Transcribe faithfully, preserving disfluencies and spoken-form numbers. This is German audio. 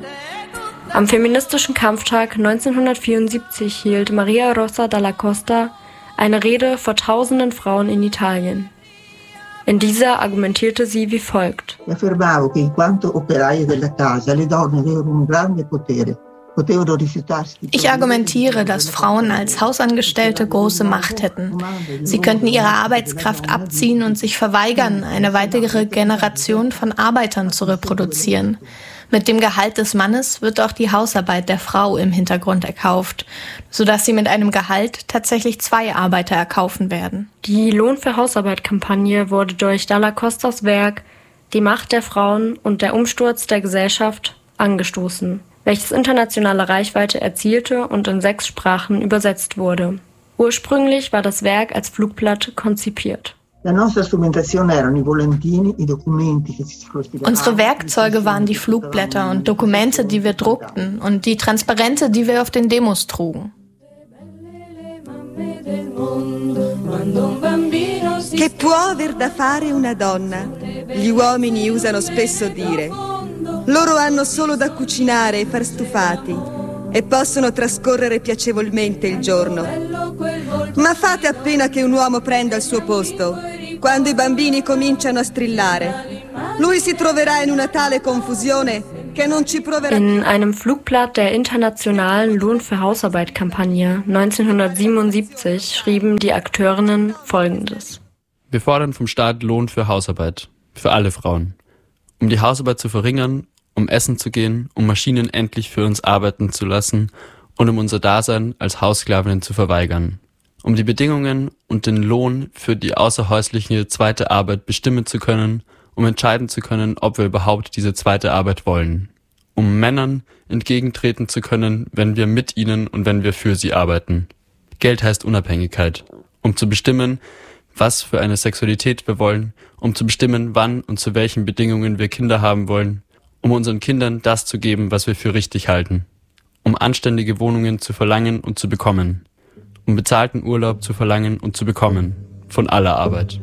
Am feministischen Kampftag neunzehnhundertvierundsiebzig hielt Maria Rosa Dalla Costa eine Rede vor tausenden Frauen in Italien. In dieser argumentierte sie wie folgt. Ich argumentiere, dass Frauen als Hausangestellte große Macht hätten. Sie könnten ihre Arbeitskraft abziehen und sich verweigern, eine weitere Generation von Arbeitern zu reproduzieren. Mit dem Gehalt des Mannes wird auch die Hausarbeit der Frau im Hintergrund erkauft, sodass sie mit einem Gehalt tatsächlich zwei Arbeiter erkaufen werden. Die Lohn für Hausarbeit-Kampagne wurde durch Dalla Costas Werk Die Macht der Frauen und der Umsturz der Gesellschaft angestoßen, welches internationale Reichweite erzielte und in sechs Sprachen übersetzt wurde. Ursprünglich war das Werk als Flugblatt konzipiert. Unsere Werkzeuge waren die Flugblätter und Dokumente, die wir druckten, und die Transparente, die wir auf den Demos trugen. Che può aver da fare una donna? Gli uomini usano spesso dire. Loro hanno solo da cucinare e far stufati e possono trascorrere piacevolmente il giorno. Ma fate appena che un uomo prenda il suo posto, quando i bambini cominciano a strillare. Lui si troverà in una tale confusione che non ci proverà. In einem Flugblatt der internationalen Lohn für Hausarbeit-Kampagne neunzehnhundertsiebenundsiebzig schrieben die Akteurinnen Folgendes. Wir fordern vom Staat Lohn für Hausarbeit, für alle Frauen. Um die Hausarbeit zu verringern, um essen zu gehen, um Maschinen endlich für uns arbeiten zu lassen und um unser Dasein als Haussklavinnen zu verweigern. Um die Bedingungen und den Lohn für die außerhäusliche zweite Arbeit bestimmen zu können, um entscheiden zu können, ob wir überhaupt diese zweite Arbeit wollen. Um Männern entgegentreten zu können, wenn wir mit ihnen und wenn wir für sie arbeiten. Geld heißt Unabhängigkeit. Um zu bestimmen, was für eine Sexualität wir wollen, um zu bestimmen, wann und zu welchen Bedingungen wir Kinder haben wollen, um unseren Kindern das zu geben, was wir für richtig halten. Um anständige Wohnungen zu verlangen und zu bekommen. Um bezahlten Urlaub zu verlangen und zu bekommen. Von aller Arbeit.